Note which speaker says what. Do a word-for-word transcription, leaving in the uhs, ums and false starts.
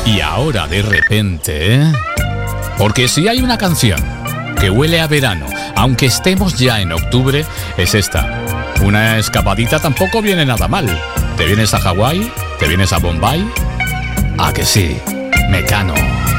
Speaker 1: Y ahora de repente, ¿eh? Porque si hay una canción que huele a verano, aunque estemos ya en octubre, es esta. Una escapadita tampoco viene nada mal. ¿Te vienes a Hawái? ¿Te vienes a Bombay? ¿A que sí? Mecano.